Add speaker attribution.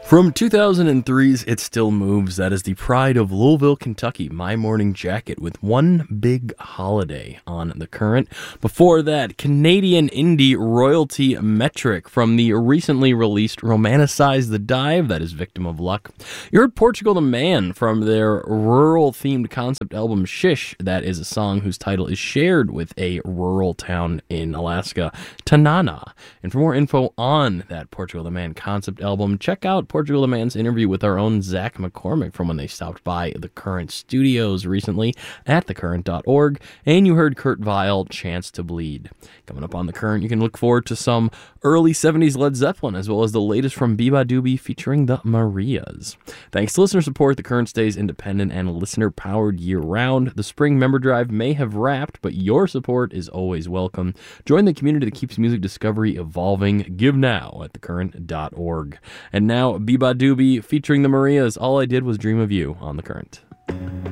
Speaker 1: From 2003's It Still Moves, that is the pride of Louisville, Kentucky, My Morning Jacket with One Big Holiday on the Current. Before that, Canadian indie royalty Metric from the recently released Romanticize the Dive, that is Victim of Luck. You heard Portugal the Man from their rural-themed concept album Shish, that is a song whose title is shared with a rural town in Alaska, Tanana. And for more info on that Portugal the Man concept album, check out Portugal the Man's interview with our own Zach McCormick from when they stopped by The Current Studios recently at thecurrent.org. And you heard Kurt Vile, Chance to Bleed. Coming up on The Current, you can look forward to some early 70s Led Zeppelin, as well as the latest from Biba Doobie featuring the Marias. Thanks to listener support, The Current stays independent and listener-powered year-round. The spring member drive may have wrapped, but your support is always welcome. Join the community that keeps music discovery evolving. Give now at thecurrent.org. And now, Biba Doobie featuring the Marias, All I Did Was Dream of You on The Current.